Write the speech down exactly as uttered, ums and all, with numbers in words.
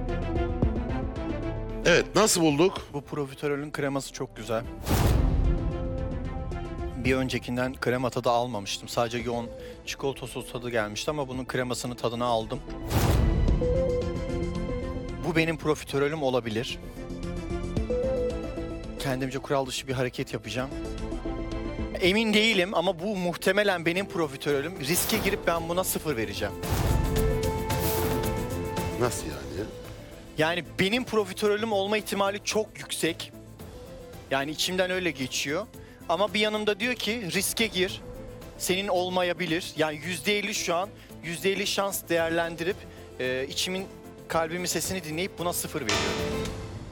Evet, nasıl bulduk? Bu profiterolün kreması çok güzel. Bir öncekinden krema tadı almamıştım. Sadece yoğun çikolata sos tadı gelmişti ama bunun kremasının tadını aldım. Bu benim profiterolüm olabilir. Kendimce kural dışı bir hareket yapacağım. Emin değilim ama bu muhtemelen benim profiterolüm. Riske girip ben buna sıfır vereceğim. Nasıl yani? Yani benim profiterolüm olma ihtimali çok yüksek. Yani içimden öyle geçiyor. Ama bir yanımda diyor ki riske gir. Senin olmayabilir. Yani yüzde elli şu an. Yüzde elli şans değerlendirip e, içimin kalbimin sesini dinleyip buna sıfır veriyorum.